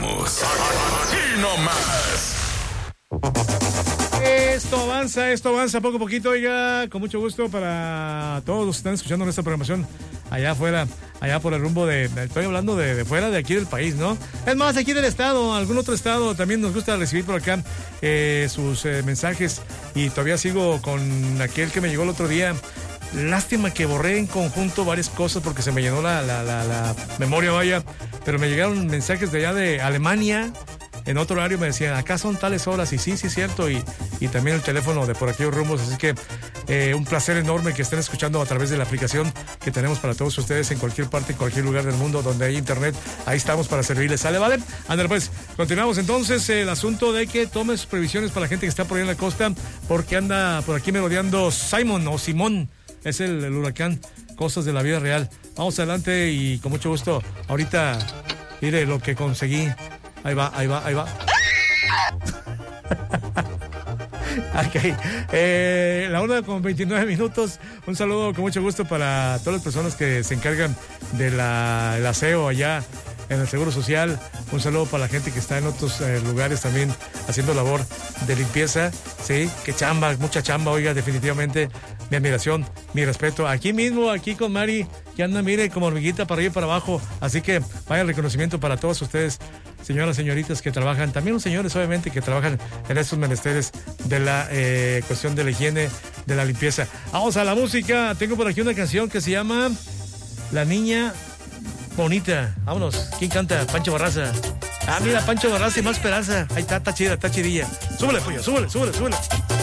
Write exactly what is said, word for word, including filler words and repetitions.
Continuamos. Aquí nomás. Esto avanza, esto avanza poco a poquito, oiga, con mucho gusto para todos los que están escuchando nuestra programación allá afuera, allá por el rumbo de, de estoy hablando de, de fuera de aquí del país, ¿no? Es más, aquí del estado, algún otro estado, también nos gusta recibir por acá eh, sus eh, mensajes, y todavía sigo con aquel que me llegó el otro día. Lástima que borré en conjunto varias cosas porque se me llenó la, la, la, la memoria, vaya, pero me llegaron mensajes de allá de Alemania. En otro horario me decían, acá son tales horas, y sí, sí es cierto, y, y también el teléfono de por aquellos rumbos, así que eh, un placer enorme que estén escuchando a través de la aplicación que tenemos para todos ustedes en cualquier parte, en cualquier lugar del mundo donde hay internet, ahí estamos para servirles, ¿sale, vale? Ándale pues, continuamos entonces, eh, el asunto de que tome sus previsiones para la gente que está por ahí en la costa, porque anda por aquí merodeando Simon o Simón, es el, el huracán, cosas de la vida real. Vamos adelante y con mucho gusto, ahorita, mire lo que conseguí. Ahí va, ahí va, ahí va. Ok, eh, la una con veintinueve minutos. Un saludo con mucho gusto para todas las personas que se encargan del de aseo allá en el Seguro Social. Un saludo para la gente que está en otros eh, lugares también haciendo labor de limpieza. Sí, que chamba, mucha chamba, oiga, definitivamente. Mi admiración, mi respeto. Aquí mismo, aquí con Mari, que anda, mire, como hormiguita para arriba y para abajo. Así que vaya el reconocimiento para todos ustedes, señoras, señoritas que trabajan, también los señores, obviamente, que trabajan en estos menesteres de la eh, cuestión de la higiene, de la limpieza. Vamos a la música. Tengo por aquí una canción que se llama La Niña Bonita. Vámonos. ¿Quién canta? Pancho Barraza. Ah, mira, Pancho Barraza y más Esperanza. Ahí está, está chida, está chidilla. Súbele, pollo, súbele, súbele, súbele.